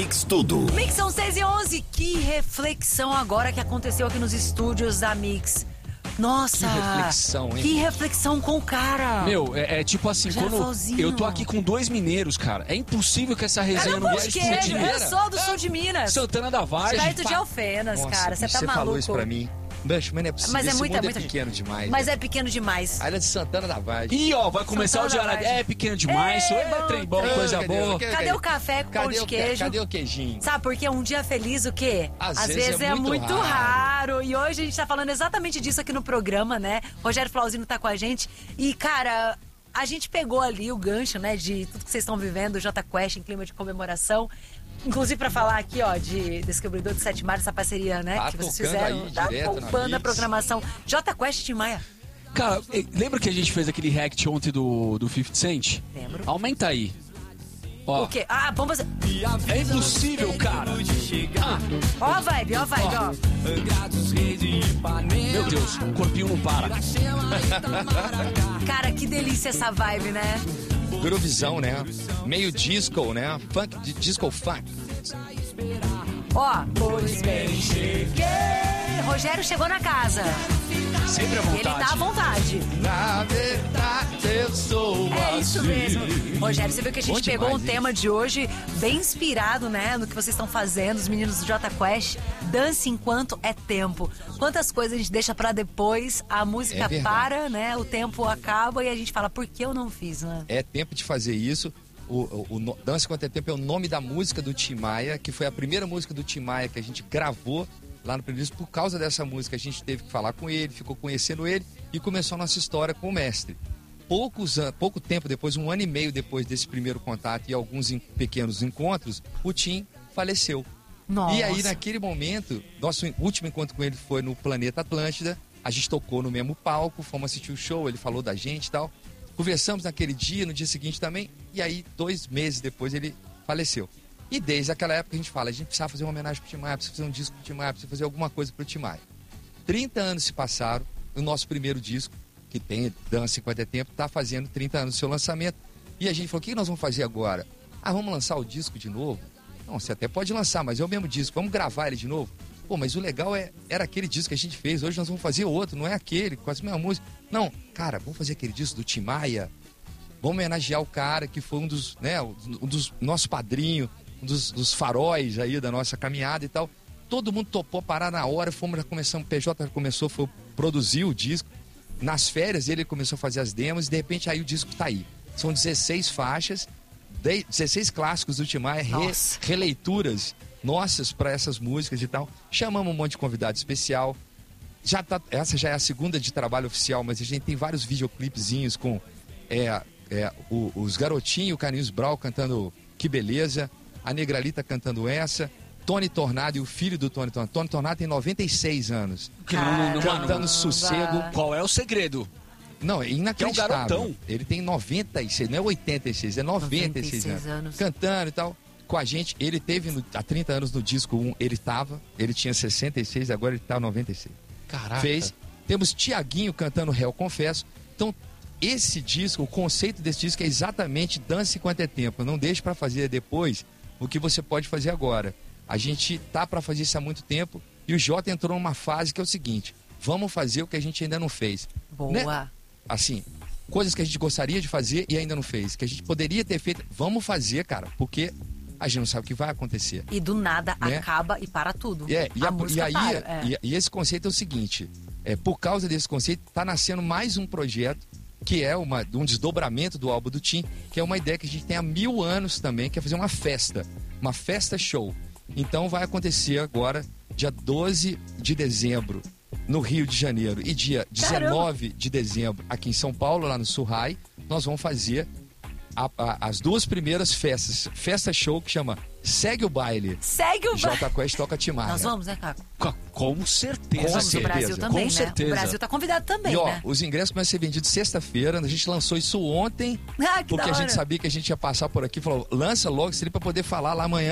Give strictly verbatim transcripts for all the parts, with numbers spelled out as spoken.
Mix Tudo. Mix são seis e onze. Que reflexão agora que aconteceu aqui nos estúdios da Mix. Nossa, que reflexão, hein? Que reflexão com o cara. Meu, é, é tipo assim, Já quando Flauzinho. eu tô aqui com dois mineiros, cara, é impossível que essa resenha Cara, não por vai quê? explodir. Eu sou do sul de Minas. Santana da Vargem. Perto de Alfenas, Nossa, cara. Você tá você maluco. falou isso pra mim. Mas não é possível. Mas é Esse muita, mundo muita é pequeno gente. demais. Mas né? é pequeno demais. A ilha de Santana da Vargem. Ih, ó, vai começar Santana o diário. da Vargem. É pequeno demais, Ei, é bom trem bom, trem. coisa Cadê? boa. Cadê? Cadê o café com pão Cadê de o, queijo? cadê o queijinho? Sabe por quê? Um dia feliz o quê? Às vezes é muito raro. raro. E hoje a gente tá falando exatamente disso aqui no programa, né? Rogério Flauzino tá com a gente. E, cara, a gente pegou ali o gancho, né? De tudo que vocês estão vivendo, o Jota Quest em clima de comemoração. Inclusive pra falar aqui, ó, de Descobridor de Sete Mares, essa parceria, né? Tá que vocês tocando fizeram. aí, Tá direto na bombando a Mix. programação. Jota Quest Tim Maia. Cara, eh, lembra que a gente fez aquele react ontem do, do fifty Cent? Lembro. Aumenta aí. Ó, O quê? Ah, vamos fazer. é impossível, cara. Ah, Ó a vibe, ó a vibe, ó. meu Deus, o corpinho não para. Cara, que delícia essa vibe, né? Groovezão, né? Meio disco, né? Funk, de disco funk. Ó, pois bem, cheguei. Rogério chegou na casa. Sempre à Ele vontade. tá à vontade. Na verdade, eu sou É isso mesmo. Rogério, você viu que a gente Bom pegou demais, um hein? tema de hoje bem inspirado, né, no que vocês estão fazendo, os meninos do Jota Quest. Dance enquanto é tempo. Quantas coisas a gente deixa pra depois, a música É verdade. para, né, o tempo acaba e a gente fala, por que eu não fiz, né? É tempo de fazer isso. O, o, o no- Dança Quanto é Tempo é o nome da música do Tim Maia, que foi a primeira música do Tim Maia que a gente gravou lá no primeiro disco. Por causa dessa música, a gente teve que falar com ele, ficou conhecendo ele e começou a nossa história com o mestre. Poucos an- pouco tempo depois, um ano e meio depois desse primeiro contato e alguns em- pequenos encontros, o Tim faleceu. Nossa. E aí, naquele momento, nosso último encontro com ele foi no Planeta Atlântida. A gente tocou no mesmo palco, fomos assistir o show, ele falou da gente e tal. Conversamos naquele dia, no dia seguinte também. E aí, dois meses depois, ele faleceu. E desde aquela época a gente fala, a gente precisava fazer uma homenagem pro Tim Maia, precisa fazer um disco pro Tim Maia, precisa fazer alguma coisa pro Tim Maia. trinta anos se passaram, o nosso primeiro disco, que tem Dança Enquanto é Tempo, tá fazendo trinta anos do seu lançamento. E a gente falou, o que nós vamos fazer agora? Ah, vamos lançar o disco de novo? Não, você até pode lançar, mas é o mesmo disco, vamos gravar ele de novo? Pô, mas o legal é, era aquele disco que a gente fez, hoje nós vamos fazer outro, não é aquele, com as mesmas músicas. Não, cara, vamos fazer aquele disco do Tim Maia, vamos homenagear o cara que foi um dos, né, um dos nosso padrinho, um dos, dos faróis aí da nossa caminhada e tal. Todo mundo topou parar na hora, fomos, já começamos, o P J começou, foi produzir o disco. Nas férias ele começou a fazer as demos e de repente aí o disco tá aí. São dezesseis faixas, de- dezesseis clássicos do Tim Maia, re- Nossa. releituras nossas para essas músicas e tal. Chamamos um monte de convidado especial. Já tá, essa já é a segunda de trabalho oficial, mas a gente tem vários videoclipezinhos com é, é, o- os garotinhos, o Carlinhos Brau cantando Que Beleza, a Negralita cantando essa, Tony Tornado e o filho do Tony Tornado. Tony Tornado tem noventa e seis anos. Que não- não- não- Cantando Caramba. Sossego. Qual é o segredo? Não, é inacreditável. Que é um garotão. Ele tem noventa e seis, não é oitenta e seis, é noventa e seis, noventa e seis anos. anos. Cantando e tal. Com a gente, ele teve no- há trinta anos no disco um, ele tava, ele tinha sessenta e seis, agora ele tá noventa e seis. Caraca. Fez. Temos Tiaguinho cantando Réu Confesso. Então, esse disco, o conceito desse disco é exatamente Dance Enquanto é Tempo. Não deixe para fazer depois o que você pode fazer agora. A gente tá para fazer isso há muito tempo e o Jota entrou numa fase que é o seguinte: vamos fazer o que a gente ainda não fez. Boa. Né? Assim, coisas que a gente gostaria de fazer e ainda não fez, que a gente poderia ter feito, vamos fazer, cara, porque a gente não sabe o que vai acontecer. E do nada Né? acaba e para tudo. É, e, a a- música e aí, para. é. e, e esse conceito é o seguinte: é, por causa desse conceito, está nascendo mais um projeto que é uma, um desdobramento do álbum do Tim, que é uma ideia que a gente tem há mil anos também, que é fazer uma festa, uma festa show. Então vai acontecer agora, dia doze de dezembro, no Rio de Janeiro, e dia dezenove de dezembro, aqui em São Paulo, lá no Surrai, nós vamos fazer a- a- as duas primeiras festas. Festa show que chama Segue o Baile. Segue o baile. Jota Quest toca Tim Maia. Nós vamos, né, Caco? Com, com certeza. Com Vamos, o certeza, Brasil com também, né? certeza. O Brasil tá convidado também, E ó, né? os ingressos começam a ser vendidos sexta-feira. A gente lançou isso ontem, Ah, que porque da a hora. gente sabia que a gente ia passar por aqui. Falou, lança logo isso ali pra poder falar lá amanhã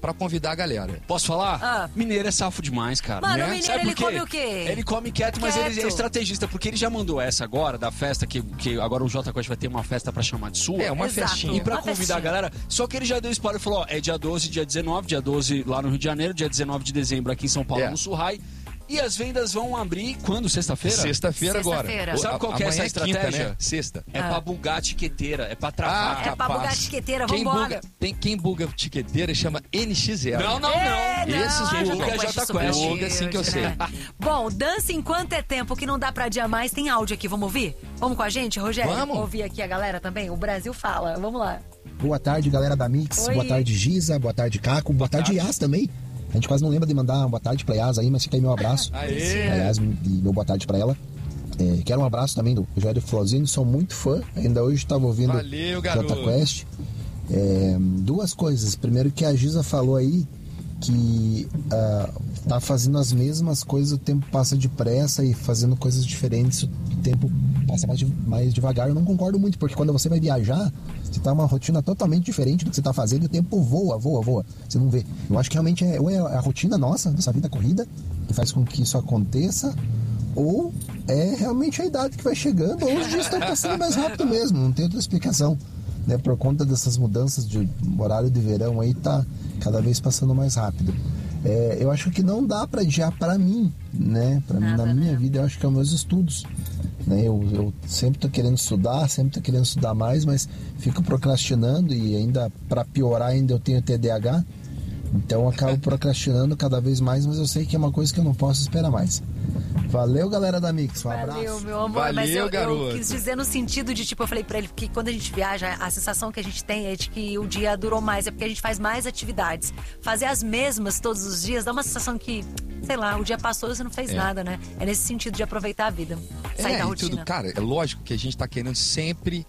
pra convidar a galera. Posso falar? Ah. Mineiro é safo demais, cara. Mano, né? o mineiro, Sabe ele por quê? come o quê? Ele come quieto, mas ele é Quieto. estrategista, porque ele já mandou essa agora, da festa, que, que agora o Jota Quest vai ter uma festa pra chamar de sua. É, uma Exato. festinha. E pra Uma convidar festinha. a galera, só que ele já deu spoiler e falou, ó, é dia doze, dia dezenove, dia doze lá no Rio de Janeiro, dia dezenove de dezembro aqui em São Paulo, É. no Surrai. E as vendas vão abrir quando? Sexta-feira? Sexta-feira agora. Sexta-feira. O- Sabe qual que é amanhã essa quinta, estratégia? né? Sexta. É Ah. pra bugar a tiqueteira, é pra travar. É pra bugar a tiqueteira, Quem vambora. buga, tem, quem buga tiqueteira chama N X zero. Não, não, É, não. não, Esses a buga Jota é Quest Jota super Quest. Buga, assim que eu sei. né? Bom, dança enquanto é tempo, que não dá pra adiar mais. Tem áudio aqui, vamos ouvir? Vamos com a gente, Rogério? Vamos. Ouvir aqui a galera também? O Brasil fala, vamos lá. Boa tarde, galera da Mix. Oi. Boa tarde, Giza. Boa tarde, Caco. Boa, tarde, Yas também. A gente quase não lembra de mandar uma boa tarde pra Yas aí, mas fica aí meu abraço. Aê! A Yas, e meu boa tarde pra ela. É, quero um abraço também do Rogério Flauzino, sou muito fã. Ainda hoje estava ouvindo Valeu, garoto. Jota Quest. É, duas coisas. Primeiro que a Giza falou aí que ah, tá fazendo as mesmas coisas, o tempo passa depressa e fazendo coisas diferentes, o tempo passa mais, de- mais devagar. Eu não concordo muito, porque quando você vai viajar, você tá uma rotina totalmente diferente do que você tá fazendo e o tempo voa, voa, voa. Você não vê. Eu acho que realmente é, ou é a rotina nossa, nossa vida corrida, que faz com que isso aconteça, ou é realmente a idade que vai chegando, ou os dias estão passando mais rápido mesmo, não tem outra explicação. Né, por conta dessas mudanças de horário de verão aí, tá cada vez passando mais rápido. É, eu acho que não dá para adiar para mim, né? Para mim, Nada, na minha né? vida, eu acho que é os meus estudos. Né? Eu, eu sempre tô querendo estudar, sempre tô querendo estudar mais, mas fico procrastinando e ainda, para piorar, ainda eu tenho T D A H. Então eu acabo procrastinando cada vez mais, mas eu sei que é uma coisa que eu não posso esperar mais. Valeu, galera da Mix. Um Valeu, abraço. meu amor. Valeu, mas eu, eu garoto. quis dizer no sentido de, tipo, eu falei pra ele que quando a gente viaja, a sensação que a gente tem é de que o dia durou mais, é porque a gente faz mais atividades. Fazer as mesmas todos os dias dá uma sensação que, sei lá, o dia passou e você não fez É. nada, né? É nesse sentido de aproveitar a vida. Sair É, da e rotina. tudo, cara, é lógico que a gente tá querendo sempre.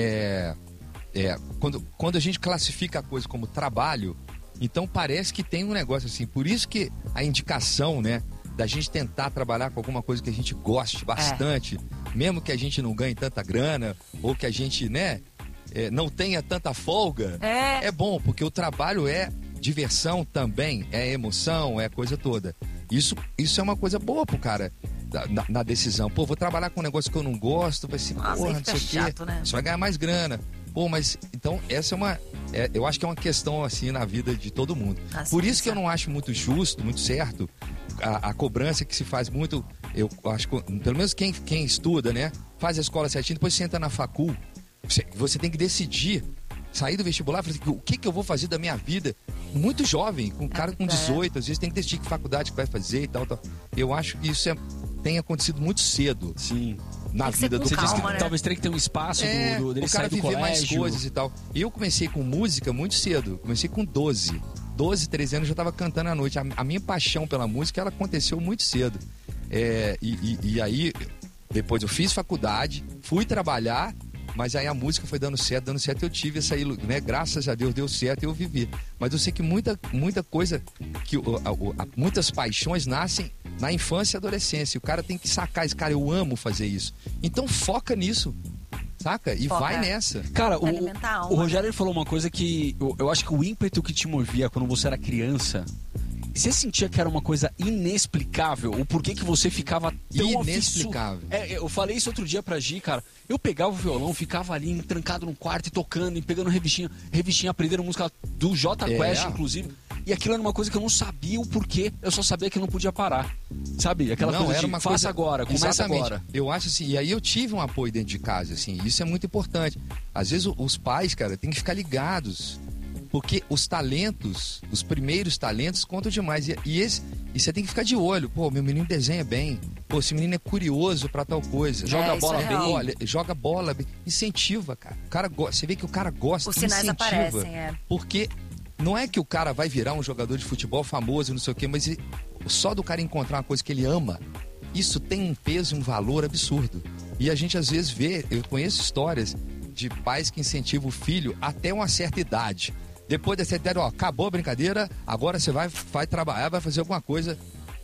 É, é, quando, quando a gente classifica a coisa como trabalho, então parece que tem um negócio assim. Por isso que a indicação, né, da gente tentar trabalhar com alguma coisa que a gente goste bastante, mesmo que a gente não ganhe tanta grana, ou que a gente, né, é, não tenha tanta folga, É. é bom, porque o trabalho é diversão também, é emoção, é coisa toda. Isso, isso é uma coisa boa pro cara da- na, na decisão. Pô, vou trabalhar com um negócio que eu não gosto, vai ser, Nossa, porra, aí não fica sei o quê. chato, né? Você vai ganhar mais grana. Pô, mas então essa é uma. é, eu acho que é uma questão assim na vida de todo mundo. Ah, Por sim, isso que eu sim. não acho muito justo, muito certo, a, a cobrança que se faz muito. Eu acho que, pelo menos quem, quem estuda, né? Faz a escola certinho, depois você entra na facul. Você, você tem que decidir, sair do vestibular e falar assim, o que, que eu vou fazer da minha vida? Muito jovem, com um cara com É. dezoito, às vezes tem que decidir que faculdade que vai fazer e tal, tal. Eu acho que isso é, tem acontecido muito cedo Sim. na Tem que ser vida com do Você cara. disse que Calma, né? talvez teria que ter um espaço É, do, do, dele o cara sair do viver colégio. mais coisas e tal. Eu comecei com música muito cedo. Comecei com doze. doze, treze anos eu já estava cantando à noite. A, a minha paixão pela música, ela aconteceu muito cedo. É, e, e- e aí, depois eu fiz faculdade, fui trabalhar, mas aí a música foi dando certo, dando certo. Eu tive essa, ilu- né? Graças a Deus deu certo e eu vivi. Mas eu sei que muita, muita coisa, que o- a- o- a- muitas paixões nascem na infância e adolescência. O cara tem que sacar esse cara, eu amo fazer isso. Então foca nisso, saca? E Foca. vai nessa. Cara, o, Alimentar a alma. o Rogério ele falou uma coisa que eu, eu acho que o ímpeto que te movia quando você era criança, você sentia que era uma coisa inexplicável? O porquê que você ficava tão Inexplicável. afissu- É, eu falei isso outro dia pra Gi, cara. Eu pegava o violão, ficava ali trancado num quarto e tocando, e pegando revistinha, revistinha aprendendo música do Jota É. Quest, inclusive. E aquilo era uma coisa que eu não sabia o porquê, eu só sabia que eu não podia parar. Sabe? Aquela Não, coisa era de uma faça coisa... agora, começa Exatamente. agora. Eu acho assim, e aí eu tive um apoio dentro de casa, assim, isso é muito importante. Às vezes o- os pais, cara, têm que ficar ligados, porque os talentos, os primeiros talentos contam demais. E, e, esse, e você tem que ficar de olho. Pô, meu menino desenha bem. Pô, esse menino é curioso pra tal coisa. Joga isso bola é bem. real. Olha, joga bola bem. Incentiva, cara. O cara go- você vê que o cara gosta, Os sinais incentiva. aparecem, é. Porque não é que o cara vai virar um jogador de futebol famoso, não sei o quê, mas ele- só do cara encontrar uma coisa que ele ama, isso tem um peso e um valor absurdo. E a gente às vezes vê, eu conheço histórias de pais que incentivam o filho até uma certa idade. Depois dessa idade, ó, acabou a brincadeira, agora você vai, vai trabalhar, vai fazer alguma coisa.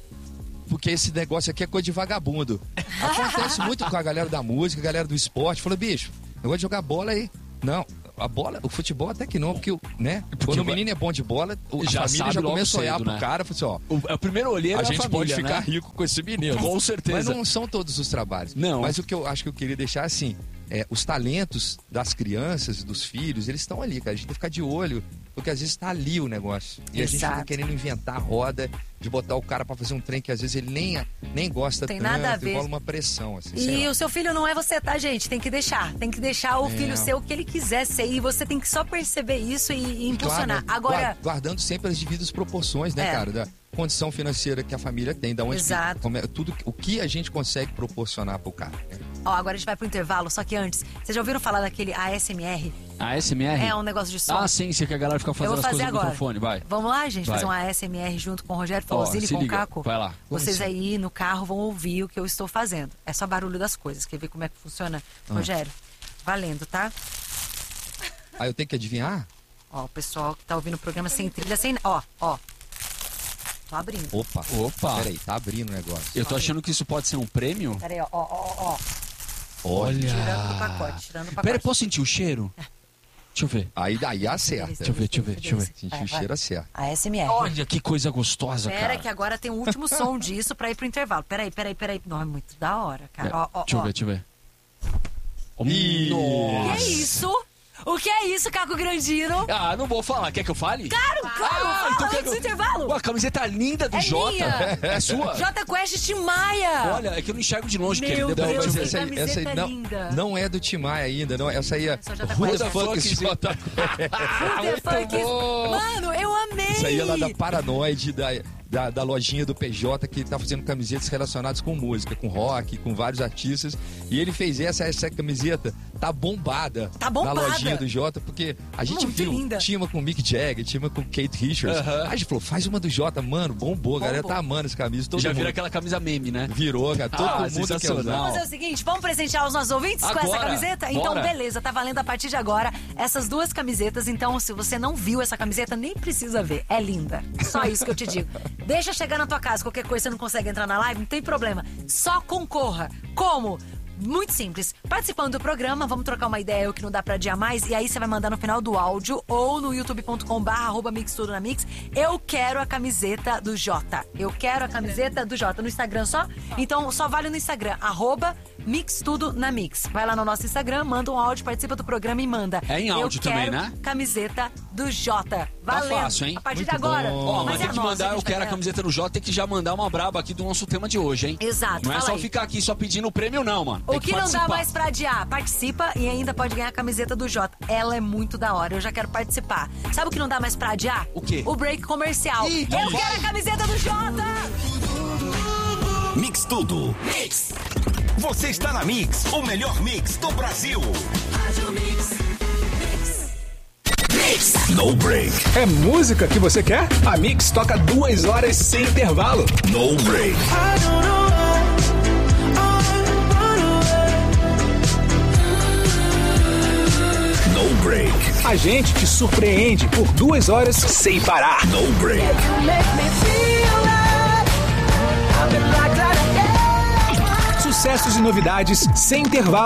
Porque esse negócio aqui é coisa de vagabundo. Acontece muito com a galera da música, a galera do esporte. Fala, bicho, eu vou jogar bola aí. Não, a bola, o futebol até que não, porque, né? Porque quando o vai- menino é bom de bola, o- a Já família sabe já logo começa a olhar cedo, pro né? cara e fala assim, ó, O, é o primeiro olheiro a é gente família, pode ficar né? rico com esse menino. Com certeza. Mas não são todos os trabalhos. Não. Mas o que eu acho que eu queria deixar assim, é, os talentos das crianças, dos filhos, eles estão ali, cara. A gente tem que ficar de olho, porque às vezes está ali o negócio. E a gente Exato. fica querendo inventar roda, de botar o cara pra fazer um trem que às vezes ele nem, nem gosta Tem tanto, nada a ver. e rola uma pressão, assim, sei E lá. o seu filho não é você, tá, gente? Tem que deixar. Tem que deixar o É. filho ser o que ele quiser ser. E você tem que só perceber isso e, e impulsionar. Claro, Agora, guar- guardando sempre as devidas proporções, né, É. cara? Da condição financeira que a família tem, da onde Exato. como é- tudo o que a gente consegue proporcionar pro cara. né? ó, agora a gente vai pro intervalo. Só que antes, vocês já ouviram falar daquele A S M R? A S M R? É um negócio de som. Ah, sim, sim, que a galera fica Eu fazendo vou as fazer coisas no agora. microfone, vai. Vamos lá, gente, Vai. fazer um A S M R junto com o Rogério Ó, Flauzino e se com o liga, Caco. vai lá. Vocês Vamos aí no carro vão ouvir o que eu estou fazendo. É só barulho das coisas. Quer ver como é que funciona? Ah. Rogério, valendo, tá? Aí eu tenho que adivinhar? Ó, o pessoal que tá ouvindo o programa sem trilha, sem... Ó, ó. Tô abrindo. Opa. Opa. Peraí, tá abrindo o negócio. Eu tô achando que isso pode ser um prêmio. Peraí, ó, ó, ó, ó. Olha. Tirando do pacote, tirando do pacote. Pera, posso sentir o cheiro? Deixa eu ver. Aí daí acerta. Deixa eu ver, deixa eu ver, deixa eu ver. Sentir Vai, o vai. cheiro acerta. A S M R. Olha que coisa gostosa, Pera cara. que agora tem o último som disso pra ir pro intervalo. Peraí, peraí, peraí. Não, é muito da hora, cara. Ó, ó, Deixa eu ó. ver, deixa eu ver. Ih. O Nossa. que é isso? O que é isso, Caco Grandino? Ah, não vou falar. Quer que eu fale? Claro, claro, fala então quer antes que do eu- intervalo. Ué, a camiseta linda do É Jota. minha. É sua? J Quest Tim Maia. Olha, é que eu não enxergo de longe, Meu querido. Deus, Depois eu que vejo. essa aí, essa aí camiseta não, linda. não é do Timaya ainda, não. Essa aí é Essa já tá Who quase- the fuck is Jota? Who the fuck is- bom. Mano, eu amei. Isso aí é lá da Paranoide, da, da, da lojinha do P J, que tá fazendo camisetas relacionadas com música, com rock, com vários artistas. E ele fez essa, essa camiseta, tá bombada, Tá bombada. na lojinha do Jota, porque a gente Muito viu, linda. tinha uma com o Mick Jagger, tinha uma com o Kate Richards. Aham. Aí a gente falou, faz uma do Jota, mano, bombou, a galera Bombou. tá amando essa camisa, todo Já mundo vira aquela camisa meme, né? virou, cara, todo Ah, mundo quer sensacional. usar. Vamos fazer o seguinte, vamos presentear os nossos ouvintes com essa Agora, camiseta? Então, bora. beleza, tá valendo a partir de agora essas duas camisetas. Então, se você não viu essa camiseta, nem precisa ver. É linda. Só isso que eu te digo. Deixa chegar na tua casa, qualquer coisa você não consegue entrar na live, não tem problema. Só concorra. Como? Muito simples. Participando do programa, vamos trocar uma ideia, o que não dá pra adiar mais, e aí você vai mandar no final do áudio ou no youtube ponto com barra arroba mix tudo na mix. Eu quero a camiseta do Jota. Eu quero a camiseta do Jota. No Instagram só? Então só vale no Instagram, arroba mix tudo na mix. Vai lá no nosso Instagram, manda um áudio, participa do programa e manda. É em áudio eu também, quero né? Camiseta do Jota. Valendo. fácil, hein? A partir Muito de agora. bom. Ó, mas é tem que nossa, mandar, a eu gente tá quero a ganhando. camiseta do Jota, tem que já mandar uma braba aqui do nosso tema de hoje, hein? Exato, Não é fala só aí. ficar aqui só pedindo o prêmio, não, mano. Tem O que não dá participar. mais pra adiar? Participa e ainda pode ganhar a camiseta do Jota. Ela é muito da hora, eu já quero participar. Sabe o que não dá mais pra adiar? O quê? O break comercial. Ih, eu vai. quero a camiseta do Jota! Mix Tudo. Mix. Você está na Mix, o melhor mix do Brasil. Mix. No break. É música que você quer? A Mix toca duas horas sem intervalo. No break. No break. A gente te surpreende por duas horas sem parar. No break. Sucessos e novidades sem intervalo.